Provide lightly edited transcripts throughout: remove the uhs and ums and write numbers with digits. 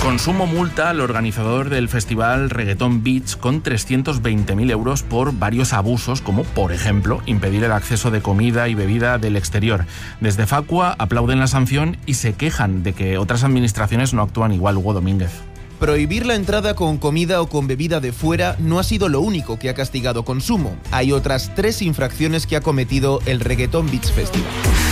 Consumo multa al organizador del festival Reggaeton Beach con 320.000 euros por varios abusos, como por ejemplo impedir el acceso de comida y bebida del exterior. Desde Facua aplauden la sanción y se quejan de que otras administraciones no actúan igual. Hugo Domínguez. Prohibir la entrada con comida o con bebida de fuera no ha sido lo único que ha castigado Consumo. Hay otras 3 infracciones que ha cometido el Reggaeton Beach Festival.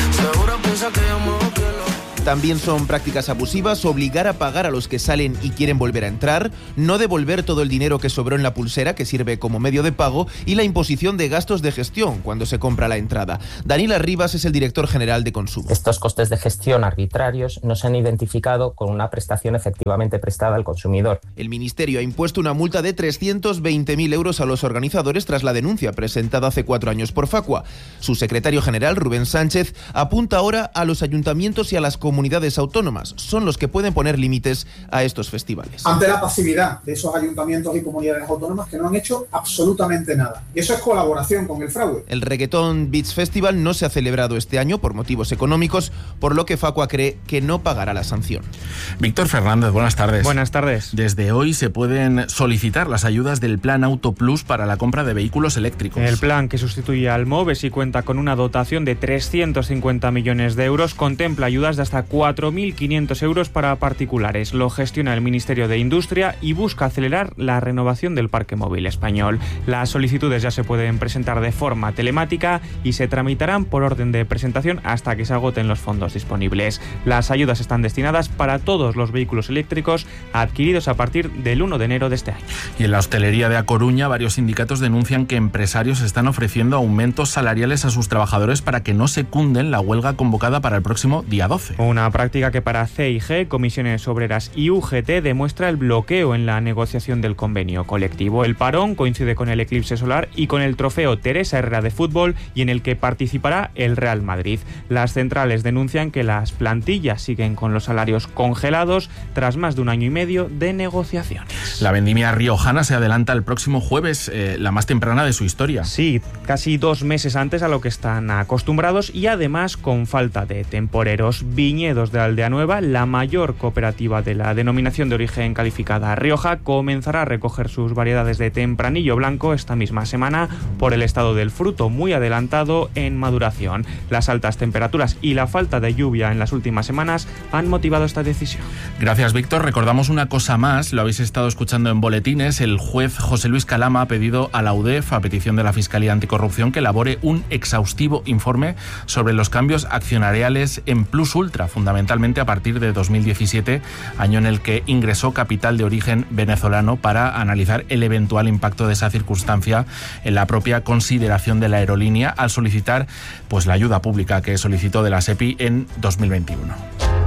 También son prácticas abusivas obligar a pagar a los que salen y quieren volver a entrar, no devolver todo el dinero que sobró en la pulsera, que sirve como medio de pago, y la imposición de gastos de gestión cuando se compra la entrada. Daniel Arribas es el director general de Consumo. Estos costes de gestión arbitrarios no se han identificado con una prestación efectivamente prestada al consumidor. El Ministerio ha impuesto una multa de 320.000 euros a los organizadores tras la denuncia presentada hace 4 años por Facua. Su secretario general, Rubén Sánchez, apunta ahora a los ayuntamientos y a las comunidades autónomas. Son los que pueden poner límites a estos festivales. Ante la pasividad de esos ayuntamientos y comunidades autónomas que no han hecho absolutamente nada. Y eso es colaboración con el fraude. El Reggaeton Beach Festival no se ha celebrado este año por motivos económicos, por lo que Facua cree que no pagará la sanción. Víctor Fernández, buenas tardes. Buenas tardes. Desde hoy se pueden solicitar las ayudas del Plan Auto Plus para la compra de vehículos eléctricos. El plan, que sustituye al MOVES y cuenta con una dotación de 350 millones de euros, contempla ayudas de hasta 4.500 euros para particulares. Lo gestiona el Ministerio de Industria y busca acelerar la renovación del parque móvil español. Las solicitudes ya se pueden presentar de forma telemática y se tramitarán por orden de presentación hasta que se agoten los fondos disponibles. Las ayudas están destinadas para todos los vehículos eléctricos adquiridos a partir del 1 de enero de este año. Y en la hostelería de A Coruña, varios sindicatos denuncian que empresarios están ofreciendo aumentos salariales a sus trabajadores para que no secunden la huelga convocada para el próximo día 12. Una práctica que para CIG, Comisiones Obreras y UGT demuestra el bloqueo en la negociación del convenio colectivo. El parón coincide con el eclipse solar y con el trofeo Teresa Herrera de fútbol, y en el que participará el Real Madrid. Las centrales denuncian que las plantillas siguen con los salarios congelados tras más de 1 año y medio de negociaciones. La vendimia riojana se adelanta el próximo jueves, la más temprana de su historia. Sí, casi 2 meses antes a lo que están acostumbrados, y además con falta de temporeros. Viñedos de Aldea Nueva, la mayor cooperativa de la denominación de origen calificada Rioja, comenzará a recoger sus variedades de tempranillo blanco esta misma semana por el estado del fruto muy adelantado en maduración. Las altas temperaturas y la falta de lluvia en las últimas semanas han motivado esta decisión. Gracias, Víctor. Recordamos una cosa más, lo habéis estado escuchando en boletines. El juez José Luis Calama ha pedido a la UDEF, a petición de la Fiscalía Anticorrupción, que elabore un exhaustivo informe sobre los cambios accionariales en Plus Ultra, fundamentalmente a partir de 2017, año en el que ingresó capital de origen venezolano, para analizar el eventual impacto de esa circunstancia en la propia consideración de la aerolínea al solicitar la ayuda pública que solicitó de la SEPI en 2021.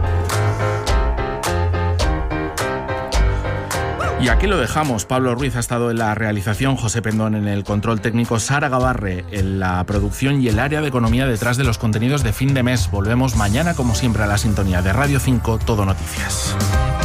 Y aquí lo dejamos. Pablo Ruiz ha estado en la realización, José Pendón en el control técnico, Sara Gabarre en la producción y el área de economía detrás de los contenidos de fin de mes. Volvemos mañana, como siempre, a la sintonía de Radio 5, Todo Noticias.